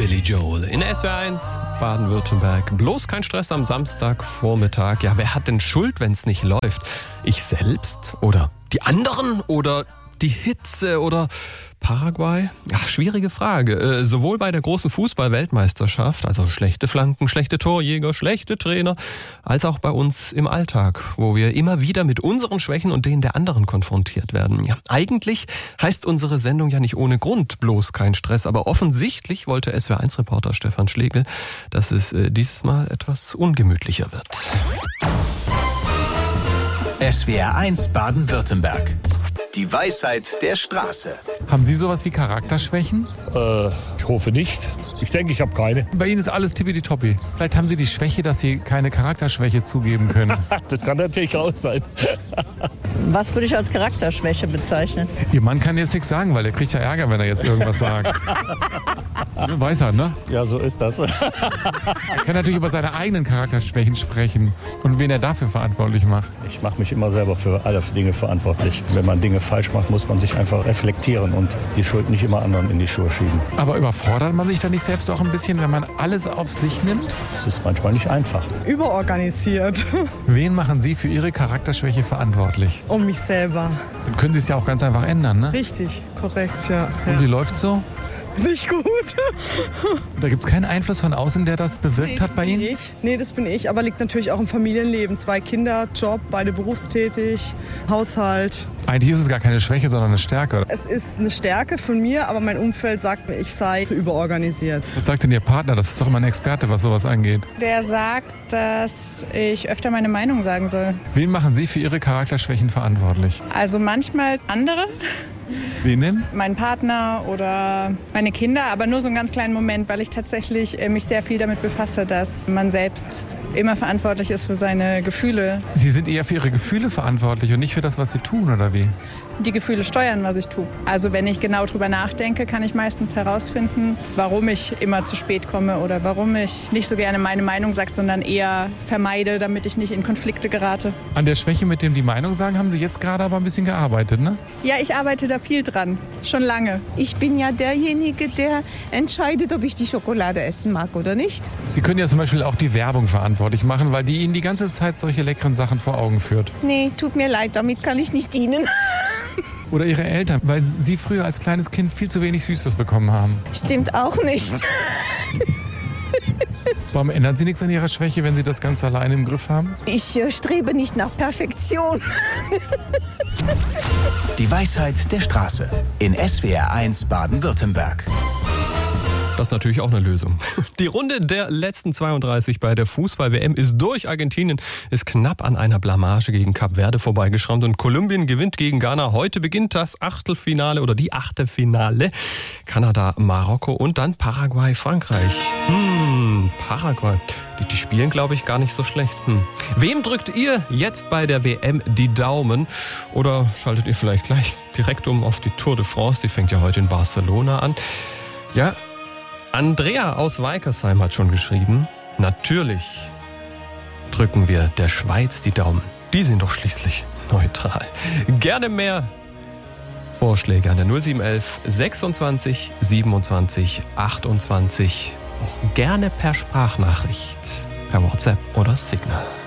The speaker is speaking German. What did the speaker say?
Billy Joel in SWR1 Baden-Württemberg. Bloß kein Stress am Samstagvormittag. Ja, wer hat denn Schuld, wenn es nicht läuft? Ich selbst? Oder die anderen? Oder die Hitze? Oder Paraguay? Ach, schwierige Frage. Sowohl bei der großen Fußball-Weltmeisterschaft, also schlechte Flanken, schlechte Torjäger, schlechte Trainer, als auch bei uns im Alltag, wo wir immer wieder mit unseren Schwächen und denen der anderen konfrontiert werden. Ja, eigentlich heißt unsere Sendung ja nicht ohne Grund bloß kein Stress, aber offensichtlich wollte SWR1-Reporter Stefan Schlegel, dass es dieses Mal etwas ungemütlicher wird. SWR1 Baden-Württemberg. Die Weisheit der Straße. Haben Sie sowas wie Charakterschwächen? Ich hoffe nicht. Ich denke, ich habe keine. Bei Ihnen ist alles tippitoppi. Vielleicht haben Sie die Schwäche, dass Sie keine Charakterschwäche zugeben können. Das kann natürlich auch sein. Was würde ich als Charakterschwäche bezeichnen? Ihr Mann kann jetzt nichts sagen, weil er kriegt ja Ärger, wenn er jetzt irgendwas sagt. Weisheit, ne? Ja, so ist das. Er kann natürlich über seine eigenen Charakterschwächen sprechen und wen er dafür verantwortlich macht. Ich mache mich immer selber für alle Dinge verantwortlich. Wenn man Dinge falsch macht, muss man sich einfach reflektieren und die Schuld nicht immer anderen in die Schuhe schieben. Aber überfordert man sich da nicht selbst auch ein bisschen, wenn man alles auf sich nimmt? Es ist manchmal nicht einfach. Überorganisiert. Wen machen Sie für Ihre Charakterschwäche verantwortlich? Um mich selber. Dann können Sie es ja auch ganz einfach ändern, ne? Richtig, korrekt, ja. Und wie läuft so? Nicht gut. Da gibt es keinen Einfluss von außen, der das bewirkt hat bei Ihnen? Nee, das bin ich. Aber liegt natürlich auch im Familienleben. 2 Kinder, Job, beide berufstätig, Haushalt. Eigentlich ist es gar keine Schwäche, sondern eine Stärke. Es ist eine Stärke von mir, aber mein Umfeld sagt mir, ich sei zu überorganisiert. Was sagt denn Ihr Partner? Das ist doch immer ein Experte, was sowas angeht. Der sagt, dass ich öfter meine Meinung sagen soll. Wen machen Sie für Ihre Charakterschwächen verantwortlich? Also manchmal andere. Wen denn? Mein Partner oder meine Kinder, aber nur so einen ganz kleinen Moment, weil ich tatsächlich mich sehr viel damit befasse, dass man selbst immer verantwortlich ist für seine Gefühle. Sie sind eher für Ihre Gefühle verantwortlich und nicht für das, was Sie tun, oder wie? Die Gefühle steuern, was ich tue. Also wenn ich genau drüber nachdenke, kann ich meistens herausfinden, warum ich immer zu spät komme oder warum ich nicht so gerne meine Meinung sage, sondern eher vermeide, damit ich nicht in Konflikte gerate. An der Schwäche mit dem die Meinung sagen, haben Sie jetzt gerade aber ein bisschen gearbeitet, ne? Ja, ich arbeite da viel dran. Schon lange. Ich bin ja derjenige, der entscheidet, ob ich die Schokolade essen mag oder nicht. Sie können ja zum Beispiel auch die Werbung verantwortlich machen, weil die Ihnen die ganze Zeit solche leckeren Sachen vor Augen führt. Nee, tut mir leid, damit kann ich nicht dienen. Oder Ihre Eltern, weil Sie früher als kleines Kind viel zu wenig Süßes bekommen haben. Stimmt auch nicht. Warum ändern Sie nichts an Ihrer Schwäche, wenn Sie das Ganze alleine im Griff haben? Ich strebe nicht nach Perfektion. Die Weisheit der Straße in SWR1 Baden-Württemberg. Das ist natürlich auch eine Lösung. Die Runde der letzten 32 bei der Fußball-WM ist durch. Argentinien ist knapp an einer Blamage gegen Kap Verde vorbeigeschrammt und Kolumbien gewinnt gegen Ghana. Heute beginnt das Achtelfinale oder die Achtelfinale. Kanada, Marokko und dann Paraguay, Frankreich. Paraguay. Die spielen, glaube ich, gar nicht so schlecht. Wem drückt ihr jetzt bei der WM die Daumen? Oder schaltet ihr vielleicht gleich direkt um auf die Tour de France? Die fängt ja heute in Barcelona an. Ja, Andrea aus Weikersheim hat schon geschrieben, natürlich drücken wir der Schweiz die Daumen. Die sind doch schließlich neutral. Gerne mehr Vorschläge an der 0711 26 27 28. Auch gerne per Sprachnachricht, per WhatsApp oder Signal.